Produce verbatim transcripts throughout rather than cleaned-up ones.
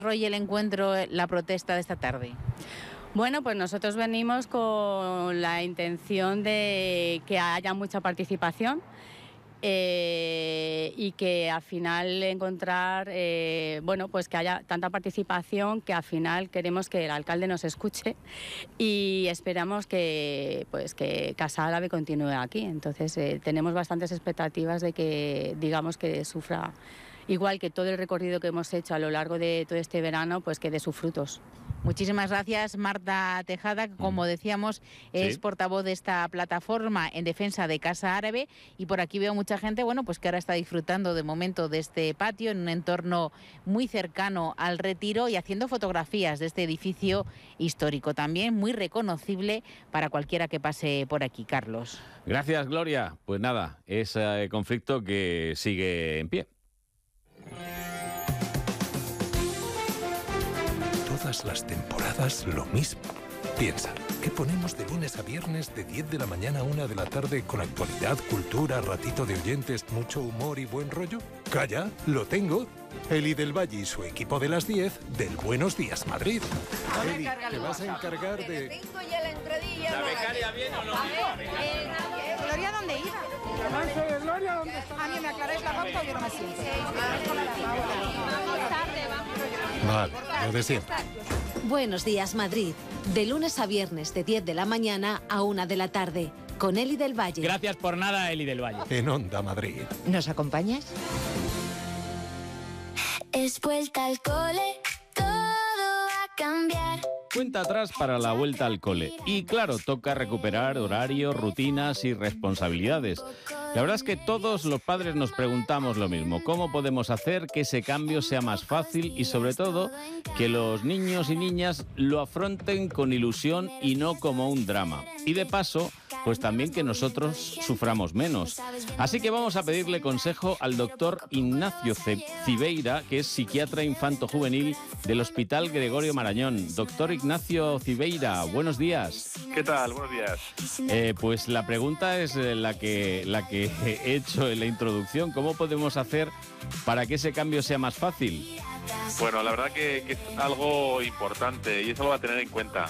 desarrolle el encuentro, la protesta de esta tarde? Bueno, pues nosotros venimos con la intención de que haya mucha participación eh, y que al final encontrar, eh, bueno, pues que haya tanta participación que al final queremos que el alcalde nos escuche y esperamos que, pues, que Casa Árabe continúe aquí. Entonces eh, tenemos bastantes expectativas de que, digamos, que sufra, igual que todo el recorrido que hemos hecho a lo largo de todo este verano, pues que dé sus frutos. Muchísimas gracias, Marta Tejada, que como decíamos es Sí. portavoz de esta plataforma en defensa de Casa Árabe, y por aquí veo mucha gente, bueno, pues que ahora está disfrutando de momento de este patio en un entorno muy cercano al Retiro y haciendo fotografías de este edificio histórico, también muy reconocible para cualquiera que pase por aquí. Carlos. Gracias, Gloria. Pues nada, ese conflicto que sigue en pie. Todas las temporadas lo mismo. Piensa, ¿qué ponemos de lunes a viernes de diez de la mañana a una de la tarde con actualidad, cultura, ratito de oyentes, mucho humor y buen rollo? ¡Calla! ¡Lo tengo! Eli del Valle y su equipo de las diez del Buenos Días Madrid. Eli, te vas a encargar de... Tengo ya la entradilla. ¿La becaria viene o no? ¿Gloria dónde iba? ¿Gloria dónde está? A mí me aclaráis la pauta o yo no me siento. Vamos tarde, vamos. Vale, lo de siempre. Buenos Días Madrid, de lunes a viernes de diez de la mañana a una de la tarde, con Eli del Valle. Gracias por nada, Eli del Valle. En Onda Madrid. ¿Nos acompañas? Es vuelta al cole, todo va a cambiar. Cuenta atrás para la vuelta al cole. Y claro, toca recuperar horarios, rutinas y responsabilidades. La verdad es que todos los padres nos preguntamos lo mismo. ¿Cómo podemos hacer que ese cambio sea más fácil y sobre todo que los niños y niñas lo afronten con ilusión y no como un drama? Y de paso, pues también que nosotros suframos menos. Así que vamos a pedirle consejo al doctor Ignacio Cibeira, que es psiquiatra infanto-juvenil del Hospital Gregorio Marañón. Doctor Ignacio Cibeira, buenos días. ¿Qué tal? Buenos días. Eh, pues la pregunta es la que, la que he hecho en la introducción. ¿Cómo podemos hacer para que ese cambio sea más fácil? Bueno, la verdad que, que es algo importante y eso lo va a tener en cuenta.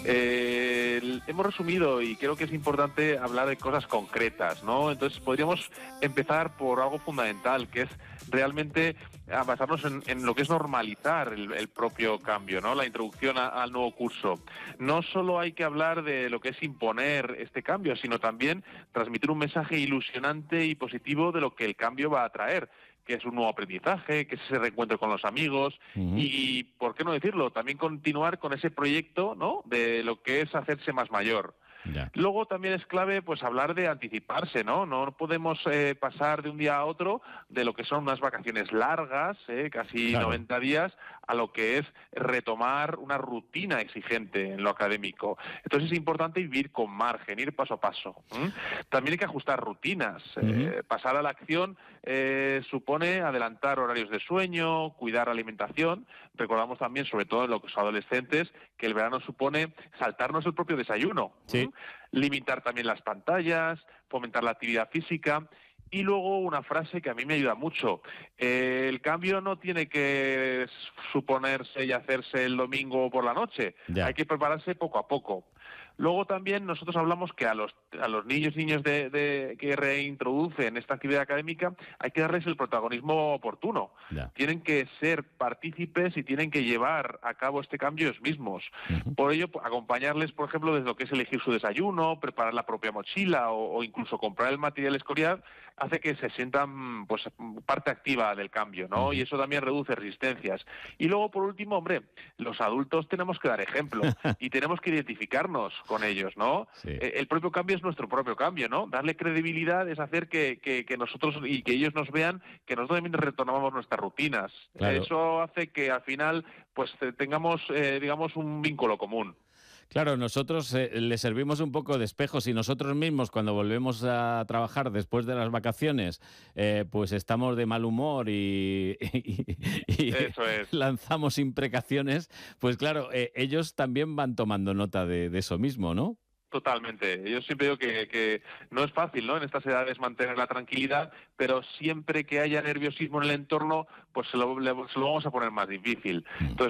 Eh, hemos resumido y creo que es importante hablar de cosas concretas, ¿no? Entonces podríamos empezar por algo fundamental, que es realmente a basarnos en, en lo que es normalizar el, el propio cambio, ¿no? La introducción a, al nuevo curso. No solo hay que hablar de lo que es imponer este cambio, sino también transmitir un mensaje ilusionante y positivo de lo que el cambio va a traer, que es un nuevo aprendizaje, que es ese reencuentro con los amigos, uh-huh. y, ¿por qué no decirlo?, también continuar con ese proyecto, ¿no?, de lo que es hacerse más mayor. Ya. Luego también es clave pues hablar de anticiparse, ¿no? No podemos eh, pasar de un día a otro de lo que son unas vacaciones largas, eh, casi claro. noventa días, a lo que es retomar una rutina exigente en lo académico. Entonces es importante vivir con margen, ir paso a paso. ¿Mm? También hay que ajustar rutinas. Uh-huh. Eh, pasar a la acción eh, supone adelantar horarios de sueño, cuidar la alimentación. Recordamos también, sobre todo en los adolescentes, que el verano supone saltarnos el propio desayuno. Sí. ¿Mm? Limitar también las pantallas, fomentar la actividad física. Y luego una frase que a mí me ayuda mucho. Eh, el cambio no tiene que suponerse y hacerse el domingo por la noche. Ya. Hay que prepararse poco a poco. Luego también nosotros hablamos que a los a los niños y niños de, de, que reintroducen esta actividad académica hay que darles el protagonismo oportuno. Ya. Tienen que ser partícipes y tienen que llevar a cabo este cambio ellos mismos. Uh-huh. Por ello, acompañarles, por ejemplo, desde lo que es elegir su desayuno, preparar la propia mochila o, o incluso comprar el material escolar, hace que se sientan pues parte activa del cambio, ¿no? Uh-huh. Y eso también reduce resistencias. Y luego, por último, hombre, los adultos tenemos que dar ejemplo y tenemos que identificarnos con ellos, ¿no? Sí. El propio cambio es nuestro propio cambio, ¿no? Darle credibilidad es hacer que, que, que nosotros y que ellos nos vean que nosotros también retomamos nuestras rutinas. Claro. Eso hace que al final pues tengamos, eh, digamos, un vínculo común. Claro, nosotros eh, le servimos un poco de espejo. Si nosotros mismos cuando volvemos a trabajar después de las vacaciones, eh, pues estamos de mal humor y, y, y Eso es. lanzamos imprecaciones, pues claro, eh, ellos también van tomando nota de, de eso mismo, ¿no? Totalmente. Yo siempre digo que, que no es fácil, ¿no?, en estas edades mantener la tranquilidad, pero siempre que haya nerviosismo en el entorno, pues se lo, le, se lo vamos a poner más difícil. Entonces,